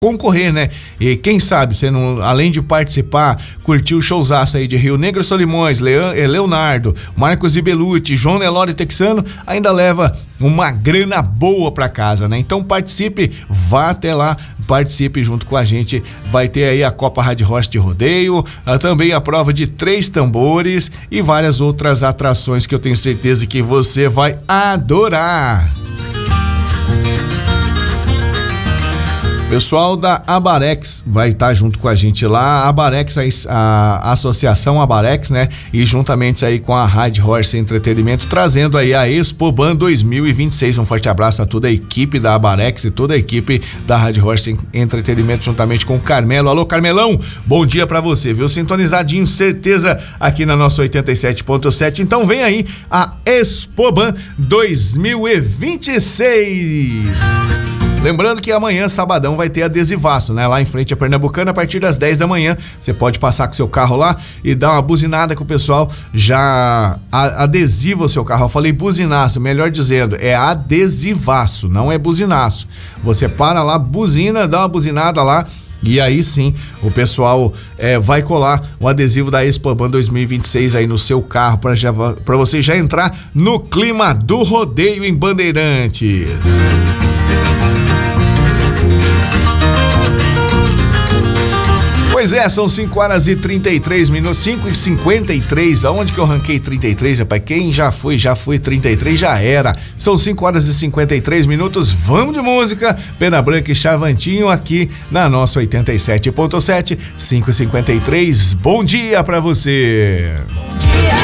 concorrer, né? E quem sabe, você não, além de participar, curtir o showzaço aí de Rio Negro, Solimões, Leonardo, Marcos e Belucci, João Nelore Texano, ainda leva uma grana boa pra casa, né? Então participe, vá até lá, participe junto com a gente. Vai ter aí a Copa Rádio Rocha de Rodeio, também a prova de 3 tambores e várias outras atrações que eu tenho certeza que você vai adorar. Pessoal da Abarex vai estar junto com a gente lá, a Abarex, a associação Abarex, né? E juntamente aí com a Rádio Horse Entretenimento, trazendo aí a Expoban 2026. Um forte abraço a toda a equipe da Abarex e toda a equipe da Rádio Horse Entretenimento, juntamente com o Carmelo. Alô, Carmelão, bom dia pra você, viu? Sintonizadinho, certeza, aqui na nossa 87.7. Então vem aí a Expoban 2026. Lembrando que amanhã, sabadão, vai ter adesivaço, né? Lá em frente a Pernambucana, a partir das 10 da manhã. Você pode passar com o seu carro lá e dar uma buzinada com o pessoal, já adesiva o seu carro. Eu falei buzinaço, melhor dizendo, é adesivaço, não é buzinaço. Você para lá, buzina, dá uma buzinada lá. E aí sim, o pessoal vai colar o adesivo da Expoban 2026 aí no seu carro para você já entrar no clima do rodeio em Bandeirantes. Pois é, são 5h33, 5h53. Aonde que eu ranquei 33, rapaz? Quem já foi 33, já era. São 5h53. Vamos de música. Pena Branca e Chavantinho aqui na nossa 87.7, 5h53. Bom dia pra você. Bom dia.